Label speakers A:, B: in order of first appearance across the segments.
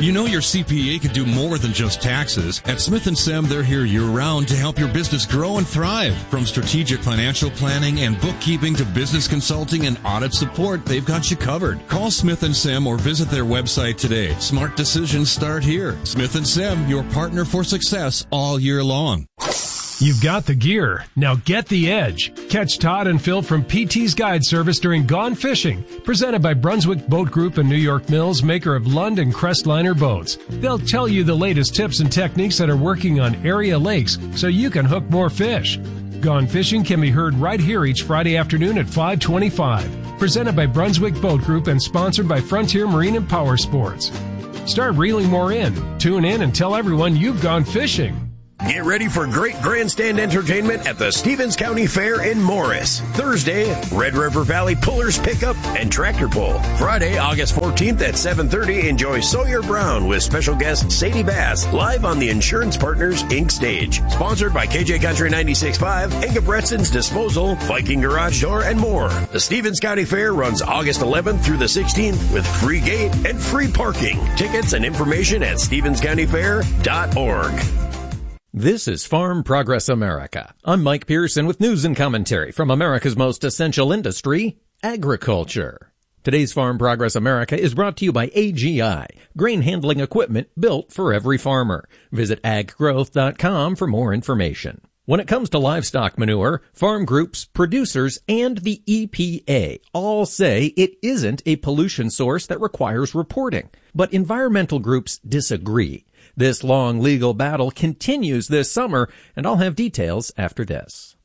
A: You know your CPA could do more than just taxes. At Smith & Sem, they're here year-round to help your business grow and thrive. From strategic financial planning and bookkeeping to business consulting and audit support, they've got you covered. Call Smith & Sem or visit their website today. Smart decisions start here. Smith & Sem, your partner for success all year long.
B: You've got the gear. Now get the edge. Catch Todd and Phil from PT's Guide Service during Gone Fishing, presented by Brunswick Boat Group and New York Mills, maker of Lund and Crestliner boats. They'll tell you the latest tips and techniques that are working on area lakes so you can hook more fish. Gone Fishing can be heard right here each Friday afternoon at 5:25. Presented by Brunswick Boat Group and sponsored by Frontier Marine and Power Sports. Start reeling more in. Tune in and tell everyone you've gone fishing.
C: Get ready for great grandstand entertainment at the Stevens County Fair in Morris. Thursday, Red River Valley Pullers Pickup and Tractor Pull. Friday, August 14th at 7:30, enjoy Sawyer Brown with special guest Sadie Bass live on the Insurance Partners Inc. stage. Sponsored by KJ Country 96.5, Inga Bretson's Disposal, Viking Garage Door, and more. The Stevens County Fair runs August 11th through the 16th with free gate and free parking. Tickets and information at stevenscountyfair.org.
D: This is Farm Progress America. I'm Mike Pearson with news and commentary from America's most essential industry, agriculture. Today's Farm Progress America is brought to you by AGI, grain handling equipment built for every farmer. Visit aggrowth.com for more information. When it comes to livestock manure, farm groups, producers, and the EPA all say it isn't a pollution source that requires reporting. But environmental groups disagree. This long legal battle continues this summer, and I'll have details after this.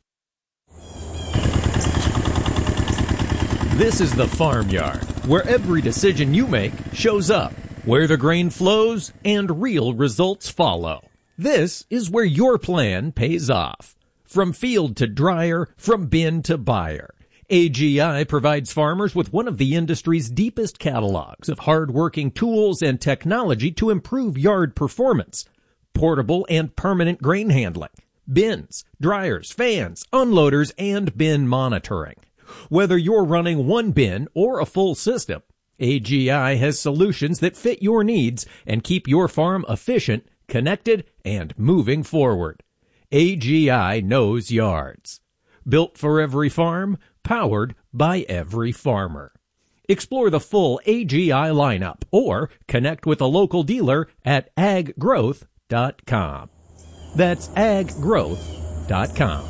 D: This is the Farmyard, where every decision you make shows up, where the grain flows and real results follow. This is where your plan pays off. From field to dryer, from bin to buyer. AGI provides farmers with one of the industry's deepest catalogs of hard-working tools and technology to improve yard performance. Portable and permanent grain handling, bins, dryers, fans, unloaders, and bin monitoring. Whether you're running one bin or a full system, AGI has solutions that fit your needs and keep your farm efficient, connected, and moving forward. AGI knows yards. Built for every farm, powered by every farmer. Explore the full AGI lineup or connect with a local dealer at aggrowth.com. That's aggrowth.com.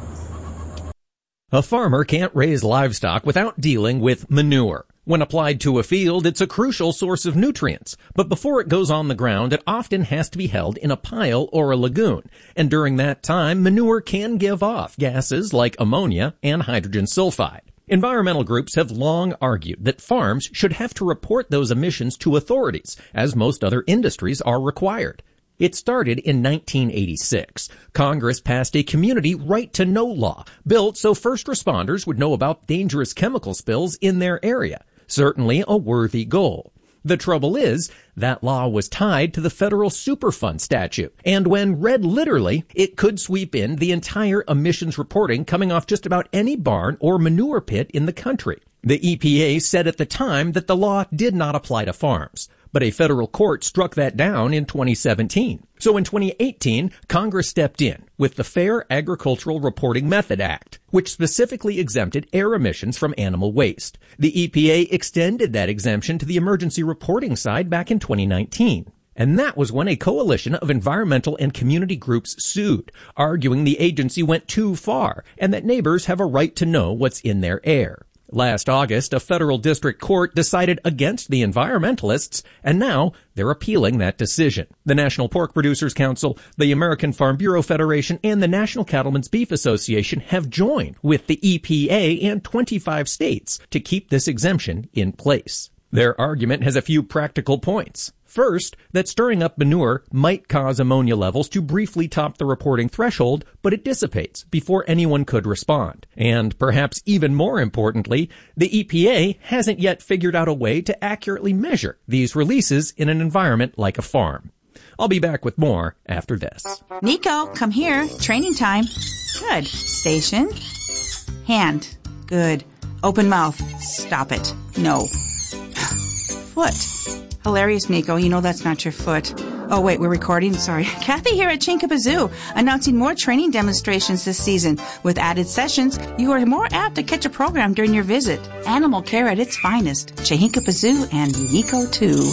D: A farmer can't raise livestock without dealing with manure. When applied to a field, it's a crucial source of nutrients. But before it goes on the ground, it often has to be held in a pile or a lagoon. And during that time, manure can give off gases like ammonia and hydrogen sulfide. Environmental groups have long argued that farms should have to report those emissions to authorities, as most other industries are required. It started in 1986. Congress passed a community right-to-know law, built so first responders would know about dangerous chemical spills in their area. Certainly a worthy goal. The trouble is, that law was tied to the federal Superfund statute, and when read literally, it could sweep in the entire emissions reporting coming off just about any barn or manure pit in the country. The EPA said at the time that the law did not apply to farms, but a federal court struck that down in 2017. So in 2018, Congress stepped in with the Fair Agricultural Reporting Method Act, which specifically exempted air emissions from animal waste. The EPA extended that exemption to the emergency reporting side back in 2019. And that was when a coalition of environmental and community groups sued, arguing the agency went too far and that neighbors have a right to know what's in their air. Last August, a federal district court decided against the environmentalists, and now they're appealing that decision. The National Pork Producers Council, the American Farm Bureau Federation, and the National Cattlemen's Beef Association have joined with the EPA and 25 states to keep this exemption in place. Their argument has a few practical points. First, that stirring up manure might cause ammonia levels to briefly top the reporting threshold, but it dissipates before anyone could respond. And perhaps even more importantly, the EPA hasn't yet figured out a way to accurately measure these releases in an environment like a farm. I'll be back with more after this.
E: Nico, come here. Training time. Good. Station. Hand. Good. Open mouth. Stop it. No. Foot. Hilarious, Nico. You know that's not your foot. Oh, wait, we're recording? Sorry. Kathy here at Chinkapazoo, announcing more training demonstrations this season. With added sessions, you are more apt to catch a program during your visit. Animal care at its finest. Chinkapazoo and Nico, too.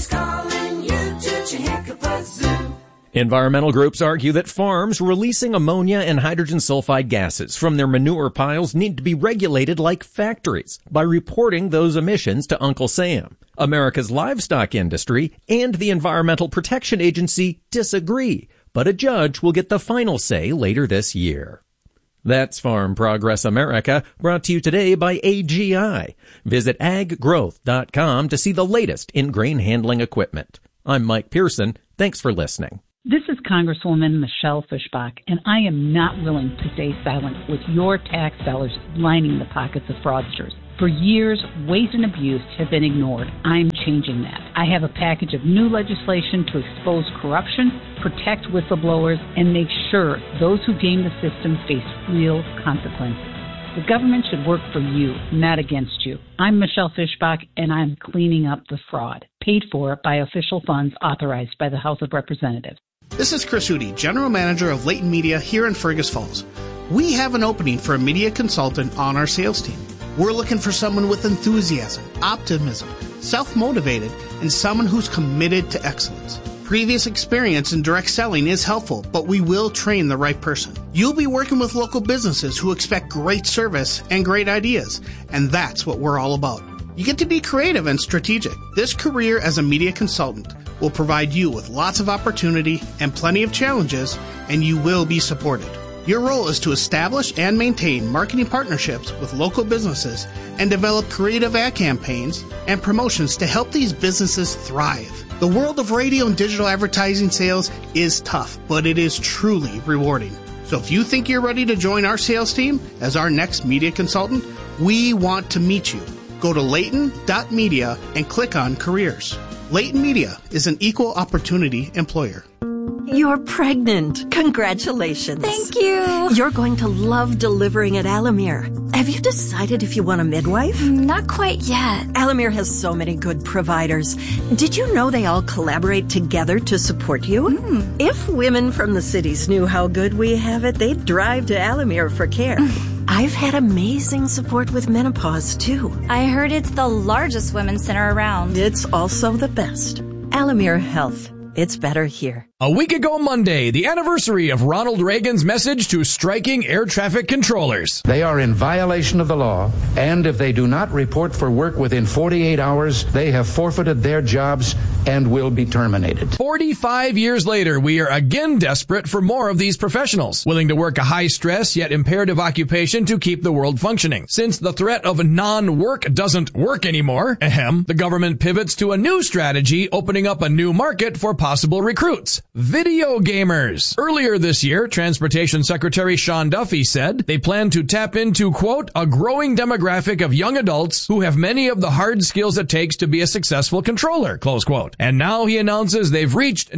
D: Environmental groups argue that farms releasing ammonia and hydrogen sulfide gases from their manure piles need to be regulated like factories by reporting those emissions to Uncle Sam. America's livestock industry and the Environmental Protection Agency disagree, but a judge will get the final say later this year. That's Farm Progress America, brought to you today by AGI. Visit aggrowth.com to see the latest in grain handling equipment. I'm Mike Pearson. Thanks for listening.
F: This is Congresswoman Michelle Fischbach, and I am not willing to stay silent with your tax dollars lining the pockets of fraudsters. For years, waste and abuse have been ignored. I'm changing that. I have a package of new legislation to expose corruption, protect whistleblowers, and make sure those who game the system face real consequences. The government should work for you, not against you. I'm Michelle Fischbach, and I'm cleaning up the fraud, paid for by official funds authorized by the House of Representatives.
G: This is Chris Hootie, General Manager of Leighton Media here in Fergus Falls. We have an opening for a media consultant on our sales team. We're looking for someone with enthusiasm, optimism, self-motivated, and someone who's committed to excellence. Previous experience in direct selling is helpful, but we will train the right person. You'll be working with local businesses who expect great service and great ideas, and that's what we're all about. You get to be creative and strategic. This career as a media consultant will provide you with lots of opportunity and plenty of challenges, and you will be supported. Your role is to establish and maintain marketing partnerships with local businesses and develop creative ad campaigns and promotions to help these businesses thrive. The world of radio and digital advertising sales is tough, but it is truly rewarding. So if you think you're ready to join our sales team as our next media consultant, we want to meet you. Go to Leighton.media and click on Careers. Leighton Media is an equal opportunity employer.
H: You're pregnant. Congratulations.
I: Thank you.
H: You're going to love delivering at Alamere. Have you decided if you want a midwife?
I: Not quite yet.
H: Alamere has so many good providers. Did you know they all collaborate together to support you? If women from the cities knew how good we have it, they'd drive to Alamere for care. I've had amazing support with menopause, too.
I: I heard it's the largest women's center around.
H: It's also the best. Alamere Health. It's better here.
J: A week ago Monday, the anniversary of Ronald Reagan's message to striking air traffic controllers.
K: They are in violation of the law, and if they do not report for work within 48 hours, they have forfeited their jobs and will be terminated.
J: 45 years later, we are again desperate for more of these professionals, willing to work a high-stress yet imperative occupation to keep the world functioning. Since the threat of non-work doesn't work anymore, the government pivots to a new strategy, opening up a new market for possible recruits. Video gamers. Earlier this year, Transportation Secretary Sean Duffy said they plan to tap into, quote, a growing demographic of young adults who have many of the hard skills it takes to be a successful controller, close quote. And now he announces they've reached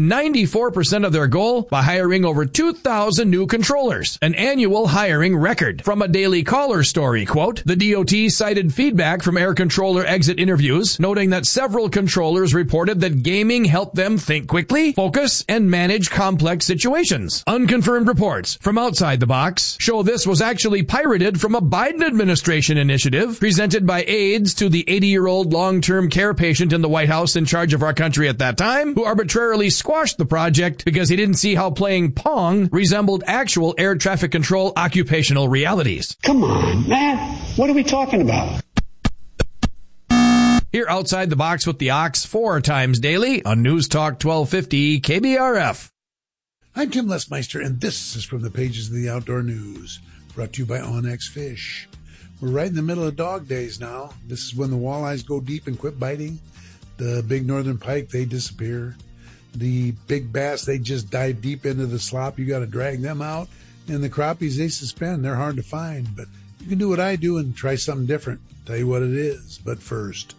J: 94% of their goal by hiring over 2,000 new controllers, an annual hiring record. From a Daily Caller story, quote, the DOT cited feedback from air controller exit interviews, noting that several controllers reported that gaming helped them think quickly, focus, and manage complex situations. Unconfirmed reports from outside the box show this was actually pirated from a Biden administration initiative presented by aides to the 80-year-old long-term care patient in the White House in charge of our country at that time, who arbitrarily squashed the project because he didn't see how playing Pong resembled actual air traffic control occupational realities.
L: Come on, man. What are we talking about?
J: Here outside the box with the Ox 4 times daily on News Talk 1250 KBRF.
M: I'm Tim Lesmeister, and this is from the pages of the Outdoor News, brought to you by Onyx Fish. We're right in the middle of dog days now. This is when the walleyes go deep and quit biting. The big northern pike, they disappear. The big bass, they just dive deep into the slop. You got to drag them out. And the crappies, they suspend. They're hard to find. But you can do what I do and try something different. Tell you what it is. But first...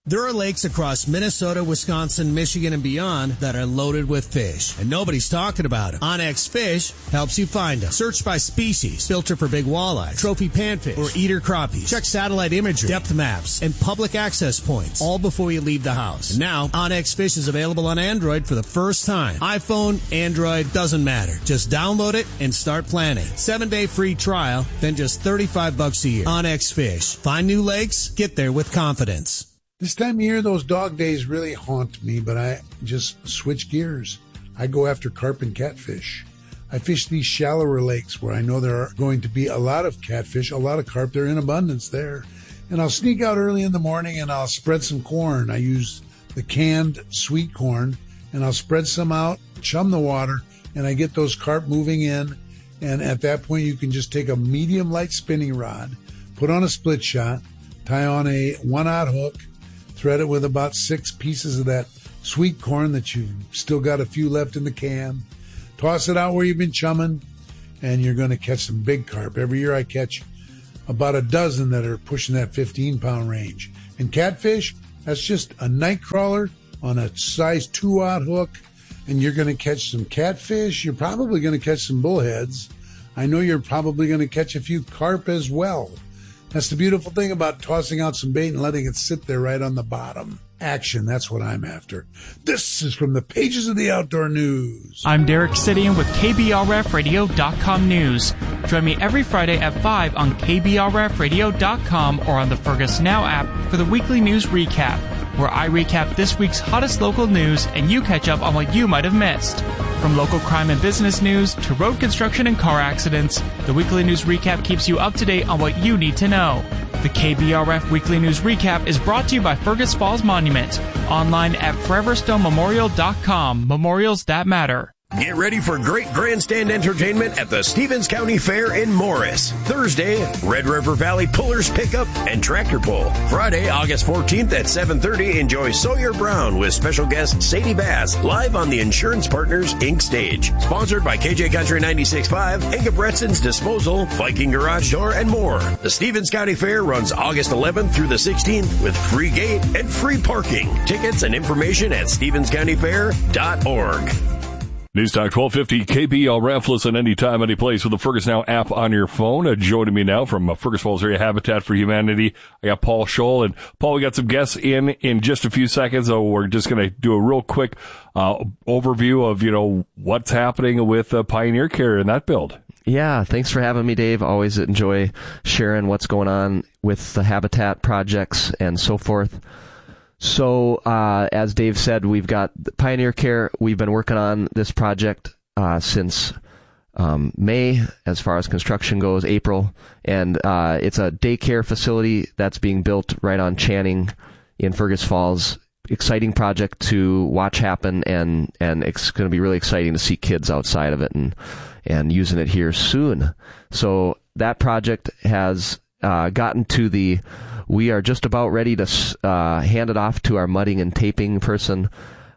N: There are lakes across Minnesota, Wisconsin, Michigan, and beyond that are loaded with fish, and nobody's talking about them. OnX Fish helps you find them. Search by species, filter for big walleye, trophy panfish, or eater crappies. Check satellite imagery, depth maps, and public access points, all before you leave the house. And now, OnX Fish is available on Android for the first time. iPhone, Android, doesn't matter. Just download it and start planning. 7-day free trial, then just $35 a year. OnX Fish. Find new lakes, get there with confidence.
M: This time of year, those dog days really haunt me, but I just switch gears. I go after carp and catfish. I fish these shallower lakes where I know there are going to be a lot of catfish, a lot of carp. They're in abundance there. And I'll sneak out early in the morning and I'll spread some corn. I use the canned sweet corn, and I'll spread some out, chum the water, and I get those carp moving in. And at that point, you can just take a medium light spinning rod, put on a split shot, tie on a 1/0 hook, thread it with about 6 pieces of that sweet corn that you've still got a few left in the can. Toss it out where you've been chumming, and you're going to catch some big carp. Every year I catch about a dozen that are pushing that 15-pound range. And catfish, that's just a night crawler on a size 2/0 hook, and you're going to catch some catfish. You're probably going to catch some bullheads. I know you're probably going to catch a few carp as well. That's the beautiful thing about tossing out some bait and letting it sit there right on the bottom. Action, that's what I'm after. This is from the pages of the Outdoor News.
O: I'm Derek Sidian with KBRFradio.com News. Join me every Friday at 5 on KBRFradio.com or on the Fergus Now app for the weekly news recap, where I recap this week's hottest local news and you catch up on what you might have missed. From local crime and business news to road construction and car accidents, the weekly news recap keeps you up to date on what you need to know. The KBRF Weekly News Recap is brought to you by Fergus Falls Monument, online at foreverstonememorial.com. Memorials that matter.
C: Get ready for great grandstand entertainment at the Stevens County Fair in Morris. Thursday, Red River Valley Pullers Pickup and Tractor Pull. Friday, August 14th at 7:30, enjoy Sawyer Brown with special guest Sadie Bass live on the Insurance Partners Inc. stage. Sponsored by KJ Country 96.5, Inga Bretson's Disposal, Viking Garage Door, and more. The Stevens County Fair runs August 11th through the 16th with free gate and free parking. Tickets and information at StevensCountyFair.org.
P: News Talk 1250 KBRF. Listen anytime, any place with the Fergus Now app on your phone. Joining me now from Fergus Falls Area Habitat for Humanity, I got Paul Scholl. And Paul, we got some guests in just a few seconds. So we're just going to do a real quick overview of, what's happening with Pioneer Care in that build.
Q: Yeah, thanks for having me, Dave. Always enjoy sharing what's going on with the Habitat projects and so forth. So, as Dave said, we've got Pioneer Care. We've been working on this project since May, as far as construction goes, April. And it's a daycare facility that's being built right on Channing in Fergus Falls. Exciting project to watch happen, and it's going to be really exciting to see kids outside of it and using it here soon. So that project has gotten to the... We are just about ready to hand it off to our mudding and taping person.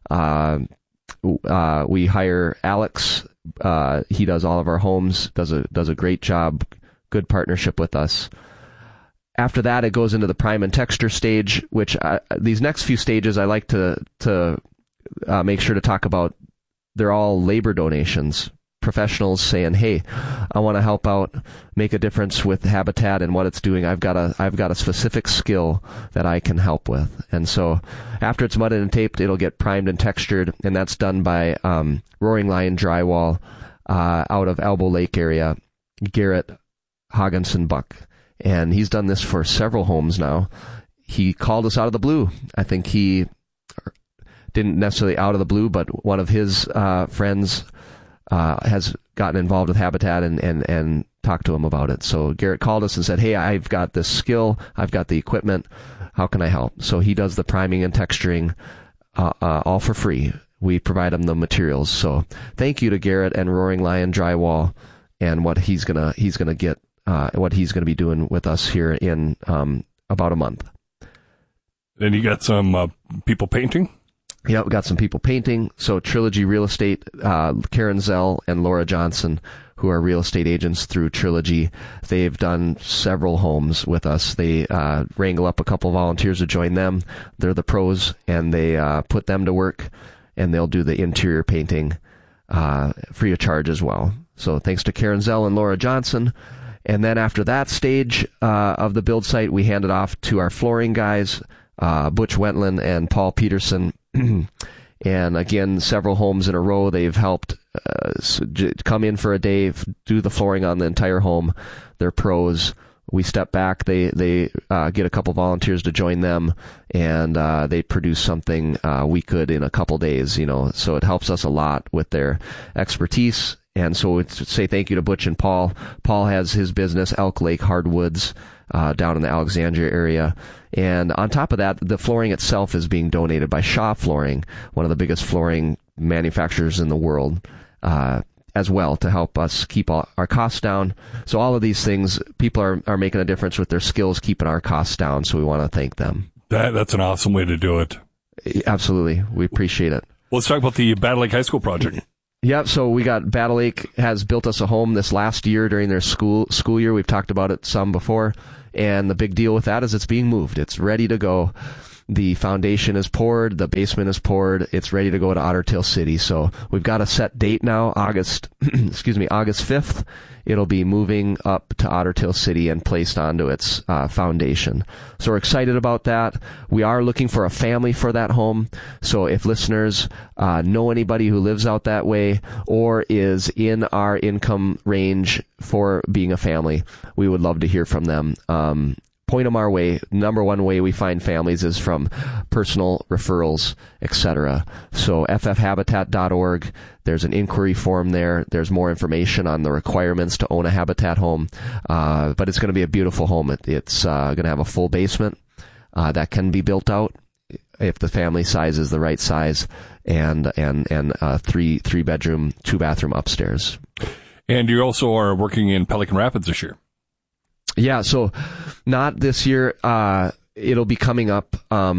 Q: We hire Alex. He does all of our homes, does a great job, good partnership with us. After that, it goes into the prime and texture stage, which these next few stages I like to make sure to talk about. They're all labor donations. Professionals saying, "Hey, I want to help out, make a difference with Habitat and what it's doing. I've got a specific skill that I can help with." And so, after it's mudded and taped, it'll get primed and textured, and that's done by Roaring Lion Drywall out of Elbow Lake area, Garrett Hogginson Buck, and he's done this for several homes now. He called us out of the blue. I think he didn't necessarily out of the blue, but one of his friends has gotten involved with Habitat and talked to him about it. So Garrett called us and said, "Hey, I've got this skill. I've got the equipment. How can I help?" So he does the priming and texturing all for free. We provide him the materials. So thank you to Garrett and Roaring Lion Drywall and what he's gonna get, what he's gonna be doing with us here in about a month.
P: Then you got some people painting?
Q: Yeah, we got some people painting. So Trilogy Real Estate, Karen Zell and Laura Johnson, who are real estate agents through Trilogy. They've done several homes with us. They wrangle up a couple volunteers to join them. They're the pros, and they put them to work, and they'll do the interior painting free of charge as well. So thanks to Karen Zell and Laura Johnson. And then after that stage of the build site, we hand it off to our flooring guys, Butch Wentland and Paul Peterson. And again, several homes in a row, they've helped come in for a day, do the flooring on the entire home. They're pros. We step back. They get a couple volunteers to join them, and they produce something we could in a couple days. So it helps us a lot with their expertise. And so we'd say thank you to Butch and Paul. Paul has his business, Elk Lake Hardwoods, down in the Alexandria area. And on top of that, the flooring itself is being donated by Shaw Flooring, one of the biggest flooring manufacturers in the world, as well, to help us keep our costs down. So all of these things, people are making a difference with their skills, keeping our costs down. So we want to thank them.
P: That's an awesome way to do it.
Q: Absolutely. We appreciate it.
P: Well, let's talk about the Battle Lake High School project.
Q: Yep, so we got Battle Lake has built us a home this last year during their school year. We've talked about it some before, and the big deal with that is it's being moved. It's ready to go. The foundation is poured, the basement is poured. It's ready to go to Otter Tail City. So we've got a set date now, August 5th. It'll be moving up to Otter Tail City and placed onto its foundation. So we're excited about that. We are looking for a family for that home. So if listeners know anybody who lives out that way or is in our income range for being a family, we would love to hear from them. Point them our way. Number one way we find families is from personal referrals, etc. So ffhabitat.org, there's an inquiry form there. There's more information on the requirements to own a Habitat home. But it's going to be a beautiful home. It's going to have a full basement that can be built out if the family size is the right size, and a three bedroom, 2-bathroom upstairs.
P: And you also are working in Pelican Rapids this year.
Q: Yeah, so not this year. It'll be coming up.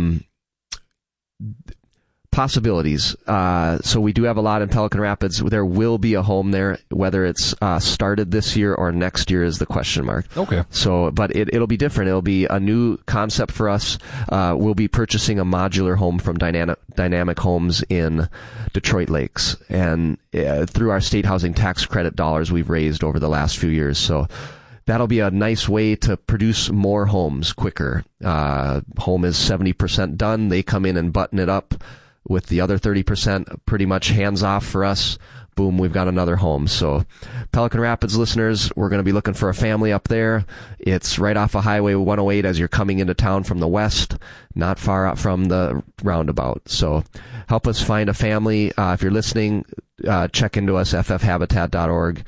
Q: Possibilities. So we do have a lot in Pelican Rapids. There will be a home there. Whether it's started this year or next year is the question mark.
P: Okay.
Q: So, but it'll be different. It'll be a new concept for us. We'll be purchasing a modular home from Dynamic Homes in Detroit Lakes, and through our state housing tax credit dollars we've raised over the last few years. So that'll be a nice way to produce more homes quicker. Home is 70% done. They come in and button it up with the other 30% pretty much hands off for us. Boom, we've got another home. So Pelican Rapids listeners, we're going to be looking for a family up there. It's right off of Highway 108 as you're coming into town from the west, not far out from the roundabout. So help us find a family. If you're listening, check into us, ffhabitat.org.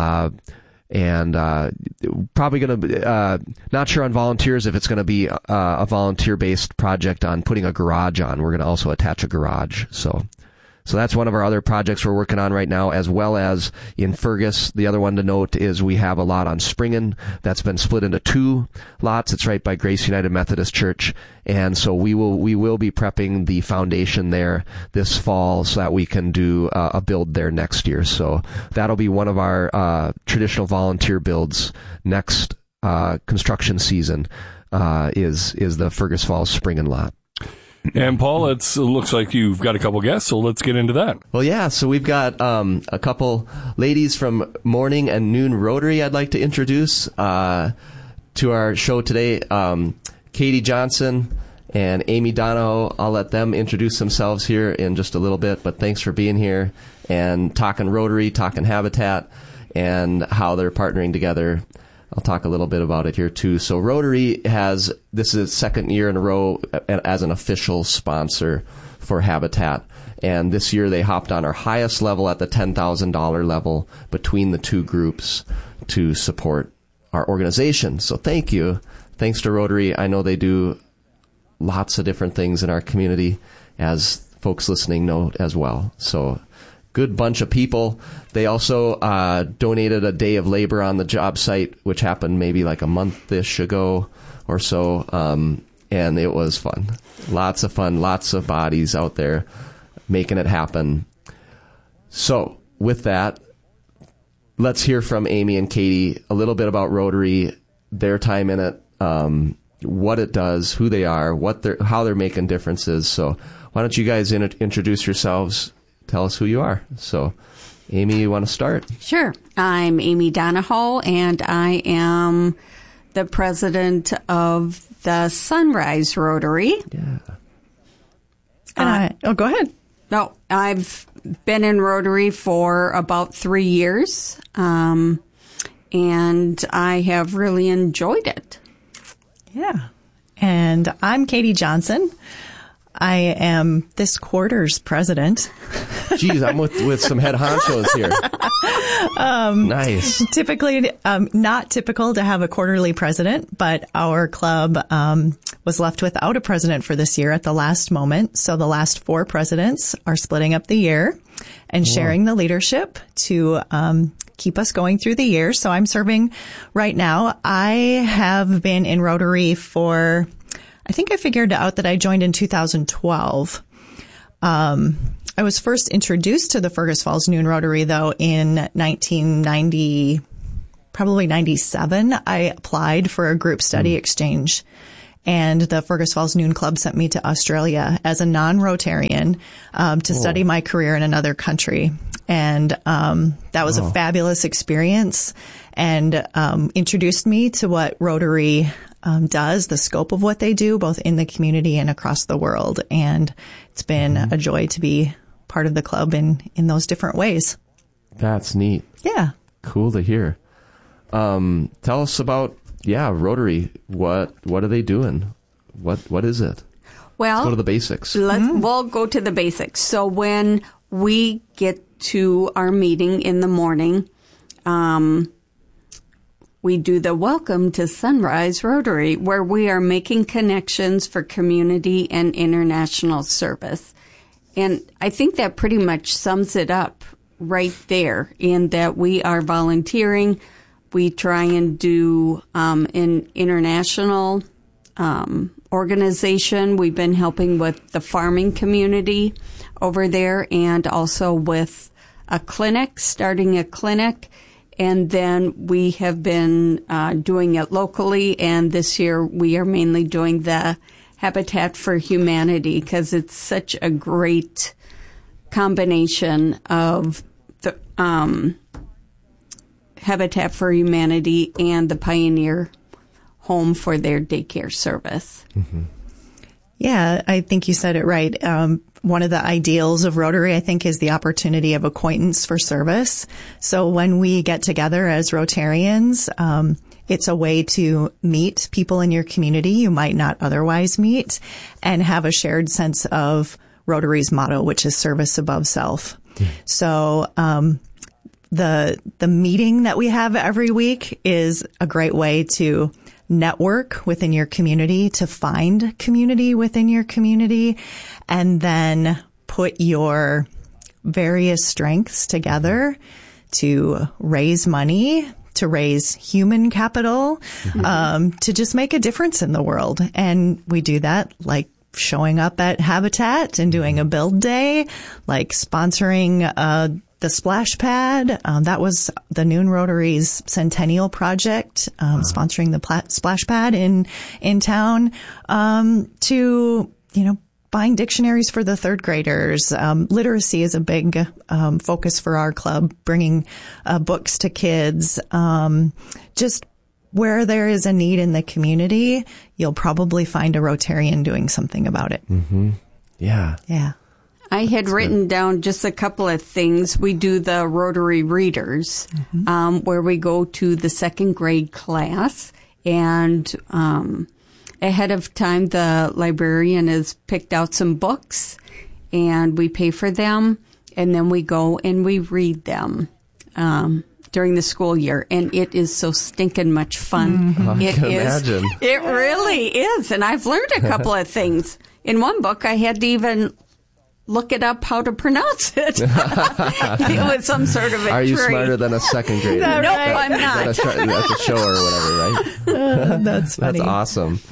Q: And probably going to, not sure on volunteers if it's going to be a volunteer-based project on putting a garage on. We're going to also attach a garage. So that's one of our other projects we're working on right now, as well as in Fergus. The other one to note is we have a lot on Springen that's been split into 2 lots. It's right by Grace United Methodist Church. And so we will be prepping the foundation there this fall so that we can do a build there next year. So that'll be one of our traditional volunteer builds next construction season, is the Fergus Falls Springen lot.
P: And Paul, it looks like you've got a couple guests, so let's get into that.
Q: Well, yeah, so we've got a couple ladies from Morning and Noon Rotary I'd like to introduce to our show today. Katie Johnson and Amy Donahoe. I'll let them introduce themselves here in just a little bit, but thanks for being here and talking Rotary, talking Habitat, and how they're partnering together. I'll talk a little bit about it here too. So Rotary this is its second year in a row as an official sponsor for Habitat. And this year they hopped on our highest level at the $10,000 level between the 2 groups to support our organization. So thank you. Thanks to Rotary. I know they do lots of different things in our community, as folks listening know as well. So good bunch of people. They also donated a day of labor on the job site, which happened maybe like a month-ish ago or so. and it was fun. Lots of fun, lots of bodies out there making it happen. So with that, let's hear from Amy and Katie a little bit about Rotary, their time in it, what it does, who they are, how they're making differences. So why don't you guys introduce yourselves, tell us who you are. So Amy, you want to start?
R: Sure. I'm Amy Donahoe, and I am the president of the Sunrise Rotary.
Q: Yeah.
R: Go ahead. No, I've been in Rotary for about 3 years, and I have really enjoyed it.
S: Yeah. And I'm Katie Johnson. I am this quarter's president.
Q: Geez, I'm with some head honchos here. Nice.
S: Typically, not typical to have a quarterly president, but our club was left without a president for this year at the last moment. So the last 4 presidents are splitting up the year and sharing the leadership to keep us going through the year. So I'm serving right now. I have been in Rotary for, I think I figured out that I joined in 2012. I was first introduced to the Fergus Falls Noon Rotary, though, in 1990, probably 97. I applied for a group study exchange, and the Fergus Falls Noon Club sent me to Australia as a non-Rotarian to study my career in another country. And that was a fabulous experience, and introduced me to what Rotary does, the scope of what they do, both in the community and across the world. And it's been a joy to be part of the club in those different ways.
Q: That's neat.
S: Yeah.
Q: Cool to hear. Tell us about, Rotary. What are they doing? What is it?
R: Well,
Q: let's go to the basics.
R: We'll go to the basics. So when we get to our meeting in the morning, we do the Welcome to Sunrise Rotary, where we are making connections for community and international service. And I think that pretty much sums it up right there, in that we are volunteering. We try and do an international organization. We've been helping with the farming community over there, and also with a clinic, starting a clinic. And then we have been doing it locally, and this year we are mainly doing the Habitat for Humanity, because it's such a great combination of the Habitat for Humanity and the Pioneer Home for their daycare service.
Q: Mm-hmm.
S: Yeah, I think you said it right. One of the ideals of Rotary, I think, is the opportunity of acquaintance for service. So when we get together as Rotarians, it's a way to meet people in your community you might not otherwise meet, and have a shared sense of Rotary's motto, which is service above self. So the meeting that we have every week is a great way to network within your community, to find community within your community, and then put your various strengths together to raise money, to raise human capital, to just make a difference in the world. And we do that like showing up at Habitat and doing a build day, like sponsoring the splash pad. That was the Noon Rotary's centennial project, sponsoring the splash pad in town, to, buying dictionaries for the third graders. Literacy is a big focus for our club, bringing books to kids. Just where there is a need in the community, you'll probably find a Rotarian doing something about it.
Q: Mm-hmm. Yeah.
S: Yeah.
R: I had written down just a couple of things. We do the Rotary Readers, where we go to the second grade class, and ahead of time, the librarian has picked out some books, and we pay for them, and then we go and we read them during the school year, and it is so stinking much fun.
Q: I can imagine.
R: It really is, and I've learned a couple of things. In one book, I had to even look it up how to pronounce it. It was some sort of a
Q: Are you
R: trick.
Q: smarter than a second grader?
R: Nope, I'm not.
Q: That's a show or whatever, right?
S: That's funny.
Q: That's awesome.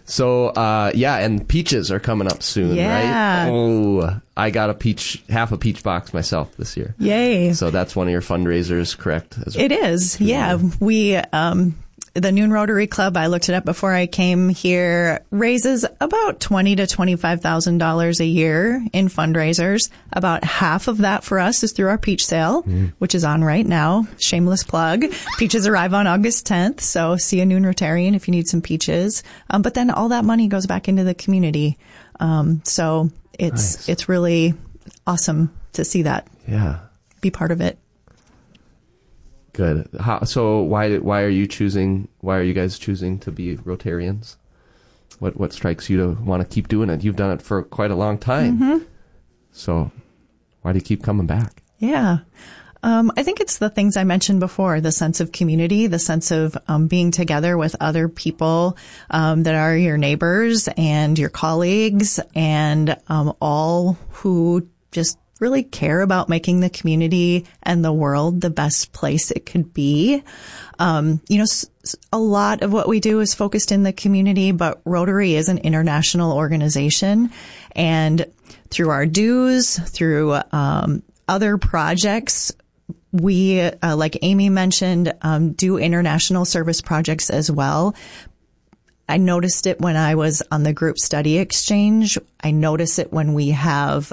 Q: So, and peaches are coming up soon,
S: Yeah.
Q: right? Oh, I got half a peach box myself this year.
S: Yay.
Q: So that's one of your fundraisers, correct?
S: It is. Yeah. We, the Noon Rotary Club, I looked it up before I came here, raises about $20,000 to $25,000 a year in fundraisers. About half of that for us is through our peach sale, which is on right now. Shameless plug. Peaches arrive on August 10th, so see a Noon Rotarian if you need some peaches. But then all that money goes back into the community. So it's really awesome to see that.
Q: Yeah.
S: Be part of it.
Q: Good. So why are you guys choosing to be Rotarians? What strikes you to want to keep doing it? You've done it for quite a long time. Mm-hmm. So why do you keep coming back?
S: Yeah. I think it's the things I mentioned before, the sense of community, the sense of being together with other people that are your neighbors and your colleagues and all who just really care about making the community and the world the best place it could be. A lot of what we do is focused in the community, but Rotary is an international organization. And through our dues, through other projects, we, like Amy mentioned, do international service projects as well. I noticed it when I was on the group study exchange. I notice it when we have